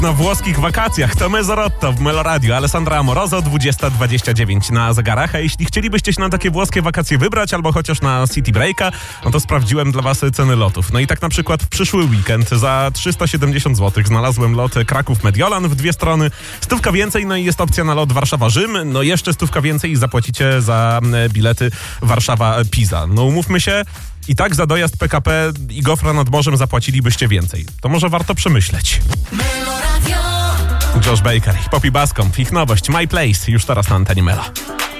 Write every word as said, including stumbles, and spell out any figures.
Na włoskich wakacjach to Mezzorotto w Meloradio. Alessandra Amoroso, dwudziesta dwadzieścia dziewięć na zegarach. A jeśli chcielibyście się na takie włoskie wakacje wybrać, albo chociaż na City Breaka, no to sprawdziłem dla was ceny lotów. No i tak na przykład w przyszły weekend za trzysta siedemdziesiąt złotych znalazłem lot Kraków-Mediolan w dwie strony. Stówka więcej, no i jest opcja na lot Warszawa-Rzym. No jeszcze stówka więcej i zapłacicie za bilety Warszawa-Pisa. No umówmy się, i tak za dojazd P K P i gofra nad morzem zapłacilibyście więcej. To może warto przemyśleć. Josh Baker i Poppy Bascomb, ich nowość My Place, już teraz na antenie Melo.